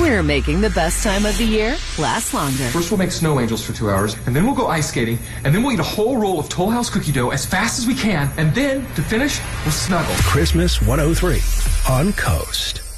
We're making the best time of the year last longer. First we'll make snow angels for 2 hours, and then we'll go ice skating, and then we'll eat a whole roll of Toll House cookie dough as fast as we can, and then, to finish, we'll snuggle. Christmas 103 on Coast.